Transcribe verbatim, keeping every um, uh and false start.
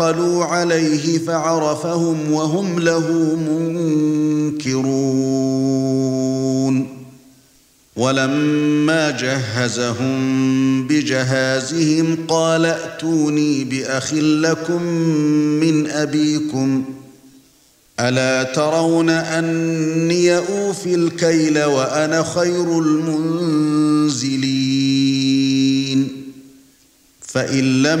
دخلوا عليه فعرفهم وهم له منكرون ولما جهزهم بجهازهم قال ائتوني بأخ لكم من أبيكم ألا ترون أني أوفي الكيل وأنا خير المنزلين فإن لم